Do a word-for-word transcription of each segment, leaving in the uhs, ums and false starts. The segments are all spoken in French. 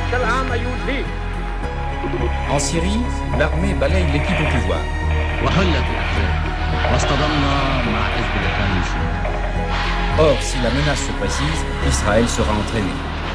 En Syrie, l'armée balaye l'équipe au pouvoir. Or, si la menace se précise, Israël sera entraîné.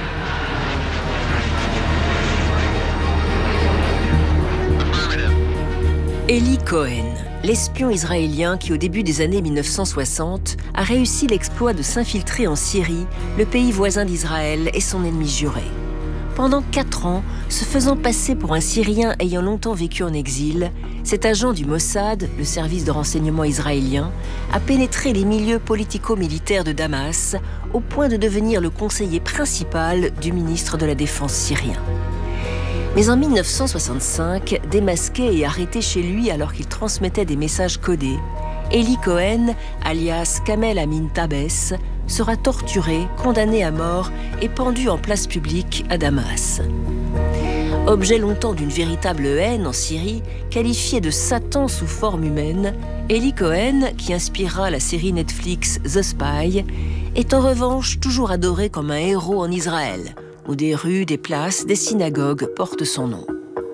Eli Cohen, l'espion israélien qui, au début des années mille neuf cent soixante, a réussi l'exploit de s'infiltrer en Syrie, le pays voisin d'Israël et son ennemi juré. Pendant quatre ans, se faisant passer pour un Syrien ayant longtemps vécu en exil, cet agent du Mossad, le service de renseignement israélien, a pénétré les milieux politico-militaires de Damas au point de devenir le conseiller principal du ministre de la Défense syrien. Mais en mille neuf cent soixante-cinq, démasqué et arrêté chez lui alors qu'il transmettait des messages codés, Eli Cohen, alias Kamel Amin Tabès, sera torturé, condamné à mort et pendu en place publique à Damas. Objet longtemps d'une véritable haine en Syrie, qualifié de Satan sous forme humaine, Eli Cohen, qui inspirera la série Netflix The Spy, est en revanche toujours adoré comme un héros en Israël, où des rues, des places, des synagogues portent son nom.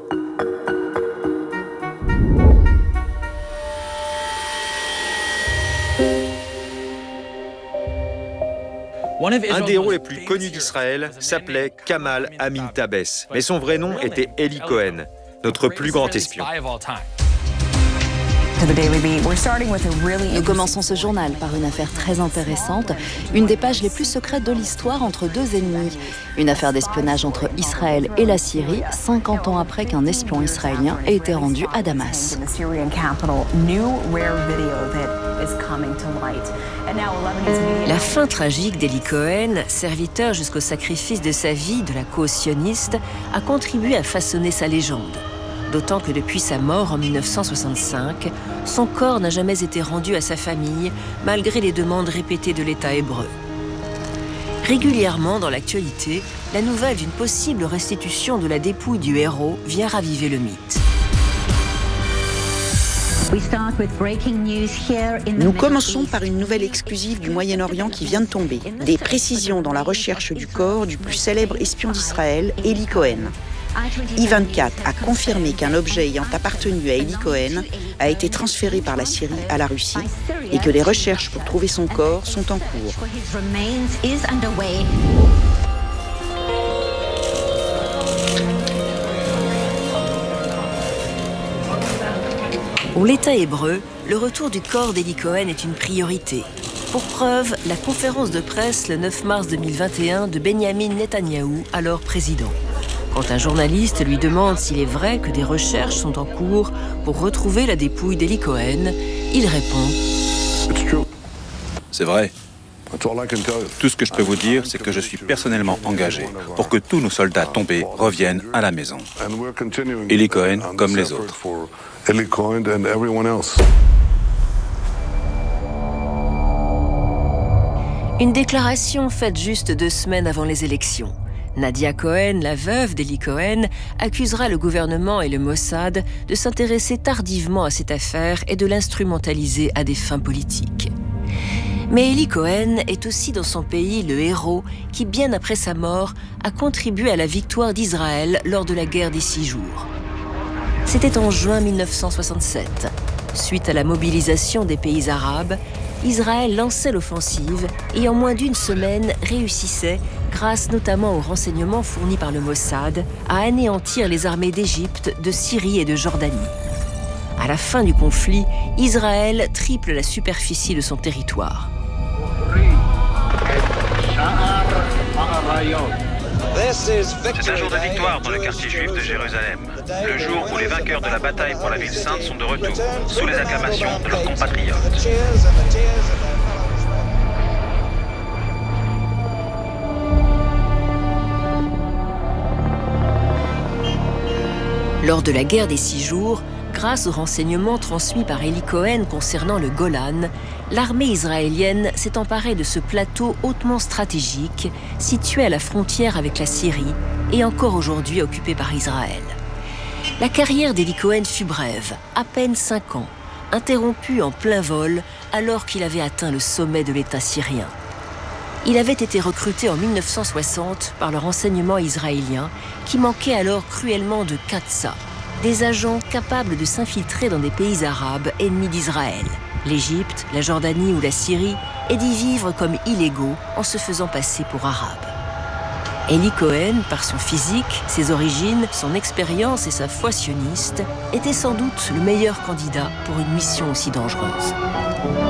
Un des héros les plus connus d'Israël s'appelait Kamal Amin Tabès, mais son vrai nom était Eli Cohen, notre plus grand espion. Nous commençons ce journal par une affaire très intéressante, une des pages les plus secrètes de l'histoire entre deux ennemis. Une affaire d'espionnage entre Israël et la Syrie, cinquante ans après qu'un espion israélien ait été rendu à Damas. La fin tragique d'Eli Cohen, serviteur jusqu'au sacrifice de sa vie de la cause sioniste, a contribué à façonner sa légende. D'autant que depuis sa mort en mille neuf cent soixante-cinq, son corps n'a jamais été rendu à sa famille, malgré les demandes répétées de l'État hébreu. Régulièrement dans l'actualité, la nouvelle d'une possible restitution de la dépouille du héros vient raviver le mythe. Nous commençons par une nouvelle exclusive du Moyen-Orient qui vient de tomber. Des précisions dans la recherche du corps du plus célèbre espion d'Israël, Eli Cohen. I vingt-quatre a confirmé qu'un objet ayant appartenu à Eli Cohen a été transféré par la Syrie à la Russie et que les recherches pour trouver son corps sont en cours. Pour l'État hébreu, le retour du corps d'Eli Cohen est une priorité. Pour preuve, la conférence de presse le neuf mars deux mille vingt et un de Benyamin Netanyahou, alors président. Quand un journaliste lui demande s'il est vrai que des recherches sont en cours pour retrouver la dépouille d'Eli Cohen, il répond « C'est vrai. Tout ce que je peux vous dire, c'est que je suis personnellement engagé pour que tous nos soldats tombés reviennent à la maison. Eli Cohen comme les autres. » Une déclaration faite juste deux semaines avant les élections. Nadia Cohen, la veuve d'Eli Cohen, accusera le gouvernement et le Mossad de s'intéresser tardivement à cette affaire et de l'instrumentaliser à des fins politiques. Mais Eli Cohen est aussi dans son pays le héros qui, bien après sa mort, a contribué à la victoire d'Israël lors de la guerre des six jours. C'était en juin mille neuf cent soixante-sept. Suite à la mobilisation des pays arabes, Israël lançait l'offensive et en moins d'une semaine réussissait, grâce notamment aux renseignements fournis par le Mossad, à anéantir les armées d'Égypte, de Syrie et de Jordanie. À la fin du conflit, Israël triple la superficie de son territoire. C'est un jour de victoire dans le quartier juif de Jérusalem. Le jour où les vainqueurs de la bataille pour la ville sainte sont de retour, sous les acclamations de leurs compatriotes. Lors de la guerre des six jours, grâce aux renseignements transmis par Eli Cohen concernant le Golan, l'armée israélienne s'est emparée de ce plateau hautement stratégique, situé à la frontière avec la Syrie et encore aujourd'hui occupé par Israël. La carrière d'Eli Cohen fut brève, à peine cinq ans, interrompue en plein vol alors qu'il avait atteint le sommet de l'État syrien. Il avait été recruté en mille neuf cent soixante par le renseignement israélien qui manquait alors cruellement de Katsa, des agents capables de s'infiltrer dans des pays arabes ennemis d'Israël, l'Égypte, la Jordanie ou la Syrie, et d'y vivre comme illégaux en se faisant passer pour arabes. Eli Cohen, par son physique, ses origines, son expérience et sa foi sioniste, était sans doute le meilleur candidat pour une mission aussi dangereuse.